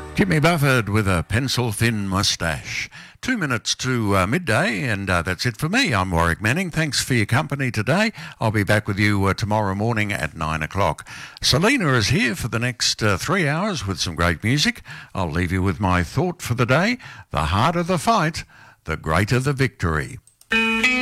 Jimmy Buffett with a pencil-thin moustache. 2 minutes to midday, and that's it for me. I'm Warwick Manning. Thanks for your company today. I'll be back with you tomorrow morning at 9 o'clock. Selena is here for the next 3 hours with some great music. I'll leave you with my thought for the day. The harder the fight, the greater the victory.